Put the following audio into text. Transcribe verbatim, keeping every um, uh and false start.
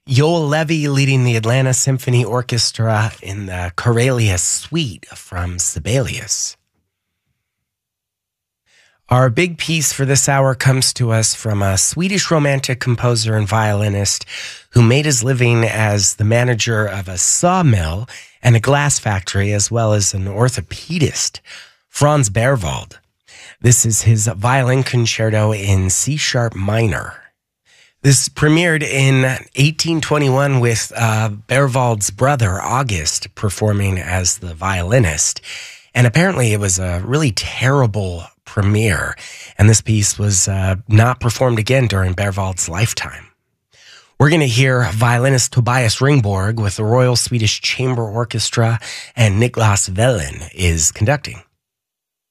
Joel Levy leading the Atlanta Symphony Orchestra in the Corelia Suite from Sibelius. Our big piece for this hour comes to us from a Swedish romantic composer and violinist who made his living as the manager of a sawmill and a glass factory, as well as an orthopedist, Franz Berwald. This is his violin concerto in C-sharp minor. This premiered in eighteen twenty-one with uh, Berwald's brother, August, performing as the violinist. And apparently it was a really terrible premiere. And this piece was uh, not performed again during Berwald's lifetime. We're going to hear violinist Tobias Ringborg with the Royal Swedish Chamber Orchestra, and Niklas Wellen is conducting.